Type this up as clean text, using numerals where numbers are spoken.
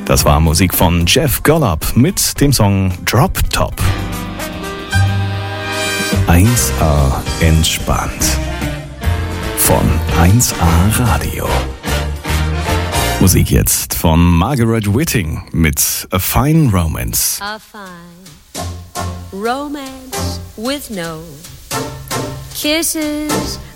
Das war Musik von Jeff Golub mit dem Song Drop Top. 1A entspannt. Von 1A Radio. Musik jetzt von Margaret Whiting mit A Fine Romance. A fine romance with no kisses